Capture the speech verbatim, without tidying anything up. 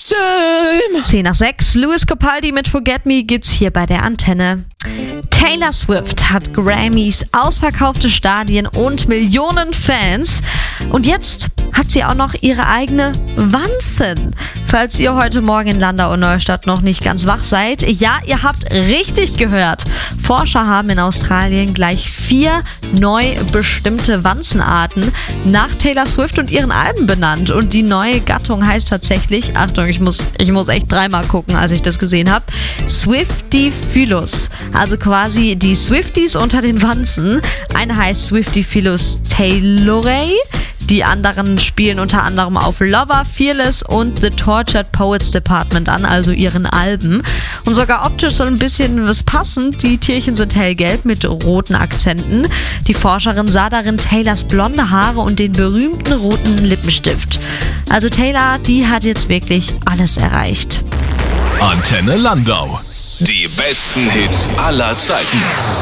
zehn nach sechs, Lewis Capaldi mit Forget Me gibt's hier bei der Antenne. Taylor Swift hat Grammys, ausverkaufte Stadien und Millionen Fans. Und jetzt hat sie auch noch ihre eigene Wanzen. Falls ihr heute Morgen in Landau und Neustadt noch nicht ganz wach seid, ja, ihr habt richtig gehört. Forscher haben in Australien gleich vier neu bestimmte Wanzenarten nach Taylor Swift und ihren Alben benannt. Und die neue Gattung heißt tatsächlich, Achtung, ich muss, ich muss echt dreimal gucken, als ich das gesehen habe, Swiftyphilus. Also quasi die Swifties unter den Wanzen. Eine heißt Swiftyphilus taylorae. Die anderen spielen unter anderem auf Lover, Fearless und The Tortured Poets Department an, also ihren Alben. Und sogar optisch so ein bisschen was passend. Die Tierchen sind hellgelb mit roten Akzenten. Die Forscherin sah darin Taylors blonde Haare und den berühmten roten Lippenstift. Also Taylor, die hat jetzt wirklich alles erreicht. Antenne Landau. Die besten Hits aller Zeiten.